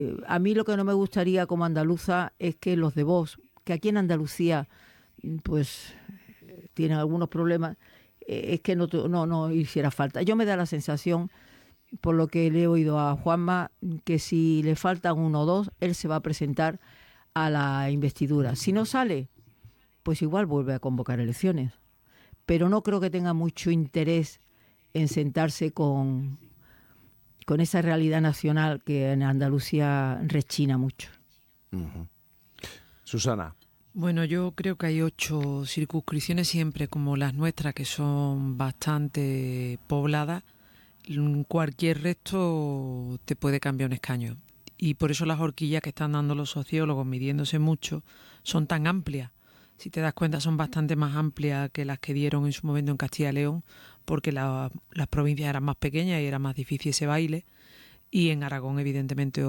A mí lo que no me gustaría como andaluza es que los de Vox, que aquí en Andalucía pues tienen algunos problemas, es que no hiciera falta. Yo me da la sensación, por lo que le he oído a Juanma, que si le faltan uno o dos, él se va a presentar a la investidura. Si no sale, pues igual vuelve a convocar elecciones. Pero no creo que tenga mucho interés en sentarse con esa realidad nacional que en Andalucía rechina mucho. Uh-huh. Susana. Bueno, yo creo que hay 8 circunscripciones siempre, como las nuestras, que son bastante pobladas. Cualquier resto te puede cambiar un escaño. Y por eso las horquillas que están dando los sociólogos, midiéndose mucho, son tan amplias. Si te das cuenta, son bastante más amplias que las que dieron en su momento en Castilla y León, porque las provincias eran más pequeñas y era más difícil ese baile. Y en Aragón, evidentemente,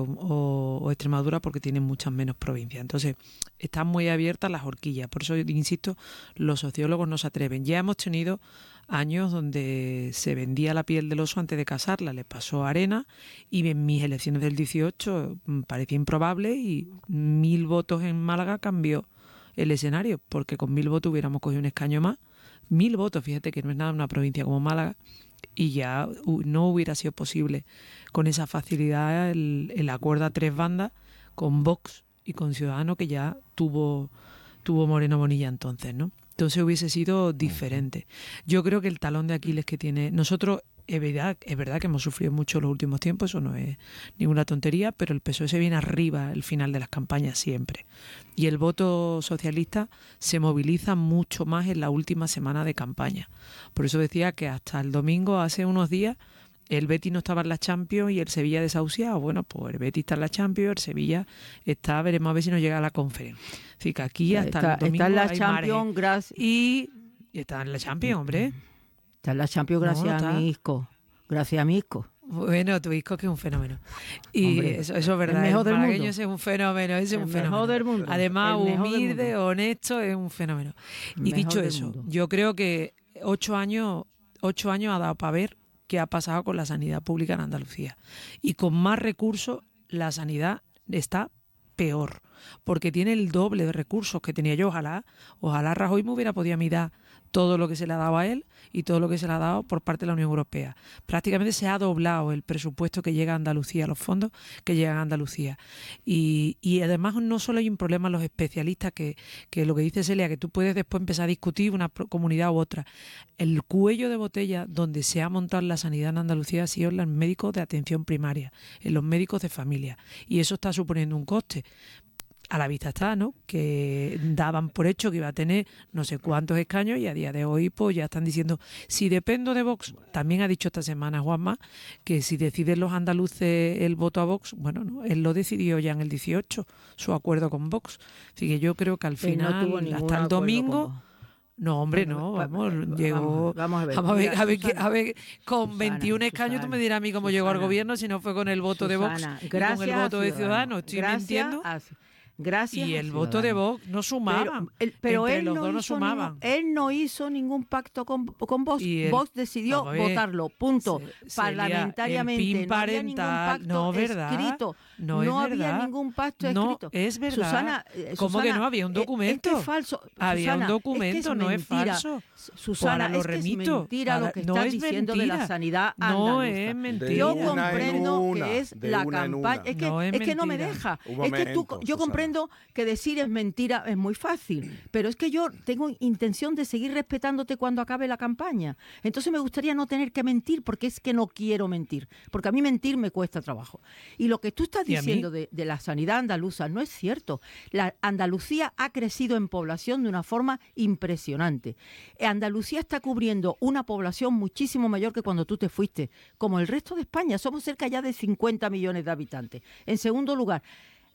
o Extremadura, porque tienen muchas menos provincias. Entonces, están muy abiertas las horquillas. Por eso, insisto, los sociólogos no se atreven. Ya hemos tenido años donde se vendía la piel del oso antes de cazarla. Le pasó a Arena, y en mis elecciones del 18 parecía improbable, y 1000 votos en Málaga cambió el escenario, porque con 1000 votos hubiéramos cogido un escaño más. 1000 votos, fíjate que no es nada en una provincia como Málaga, y ya no hubiera sido posible con esa facilidad el acuerdo a 3 bandas con Vox y con Ciudadanos, que ya tuvo Moreno Bonilla entonces, ¿no? Entonces hubiese sido diferente. Yo creo que el talón de Aquiles que tiene nosotros, es verdad que hemos sufrido mucho en los últimos tiempos, eso no es ninguna tontería, pero el PSOE se viene arriba al final de las campañas siempre. Y el voto socialista se moviliza mucho más en la última semana de campaña. Por eso decía que hasta el domingo, hace unos días, el Betis no estaba en la Champions y el Sevilla desahuciado. Bueno, pues el Betis está en la Champions, el Sevilla está, veremos a ver si nos llega a la Conference. Así que aquí hasta el domingo está en la hay Champions, gracias. Y está en la Champions, hombre. Está en la Champions gracias a mi Isco. Gracias a mi Isco. Bueno, tu Isco que es un fenómeno. Y hombre, eso es verdad. El mejor del mundo. Ese es un fenómeno, ese es un fenómeno. Mejor del mundo. Además, humilde, honesto, es un fenómeno. Y dicho eso, yo creo que 8 años ha dado para ver qué ha pasado con la sanidad pública en Andalucía. Y con más recursos, la sanidad está peor, porque tiene el doble de recursos que tenía yo. Ojalá Rajoy me hubiera podido mirar todo lo que se le ha dado a él y todo lo que se le ha dado por parte de la Unión Europea. Prácticamente se ha doblado el presupuesto que llega a Andalucía, los fondos que llegan a Andalucía. Y además no solo hay un problema los especialistas, que lo que dice Celia, que tú puedes después empezar a discutir una comunidad u otra. El cuello de botella donde se ha montado la sanidad en Andalucía ha sido en los médicos de atención primaria, en los médicos de familia. Y eso está suponiendo un coste. A la vista está, ¿no?, que daban por hecho que iba a tener no sé cuántos escaños, y a día de hoy pues ya están diciendo, si dependo de Vox. También ha dicho esta semana Juanma que si deciden los andaluces el voto a Vox, bueno, no, él lo decidió ya en el 18, su acuerdo con Vox. Así que yo creo que al final, no hasta el domingo... No, hombre, no, llegó... Vamos a ver, con 21 escaños tú me dirás a mí cómo llegó al gobierno si no fue con el voto de Vox y con el voto de Ciudadanos. ¿Estoy mintiendo? Gracias. Y el voto de Vox no sumaban. Pero entre él los no dos no hizo sumaban. él no hizo ningún pacto con Vox. Vox decidió votarlo, punto. Parlamentariamente. No había ningún pacto escrito. No había ningún pacto escrito. No, es verdad. Susana, ¿Cómo que no? Había un documento. Es que es falso. Había Susana, un documento, no es falso. Susana, lo remito. Es mentira lo que estás diciendo de la sanidad andaluza. No es mentira. Yo comprendo que es la campaña. Es que no me deja. Yo comprendo que decir es mentira es muy fácil, pero es que yo tengo intención de seguir respetándote cuando acabe la campaña. Entonces me gustaría no tener que mentir, porque es que no quiero mentir, porque a mí mentir me cuesta trabajo. Y lo que tú estás diciendo de la sanidad andaluza no es cierto. La Andalucía ha crecido en población de una forma impresionante. Andalucía está cubriendo una población muchísimo mayor que cuando tú te fuiste, como el resto de España. Somos cerca ya de 50 millones de habitantes. En segundo lugar,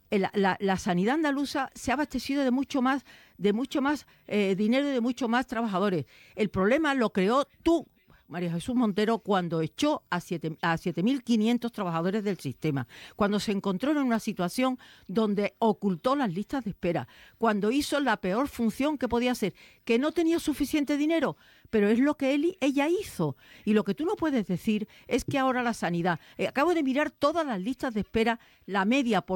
la sanidad andaluza se ha abastecido de mucho más dinero y de mucho más trabajadores. El problema lo creó tú María Jesús Montero, cuando echó a 7.500 trabajadores del sistema, cuando se encontró en una situación donde ocultó las listas de espera, cuando hizo la peor función que podía hacer, que no tenía suficiente dinero, pero es lo que ella hizo. Y lo que tú no puedes decir es que ahora la sanidad... acabo de mirar todas las listas de espera, la media por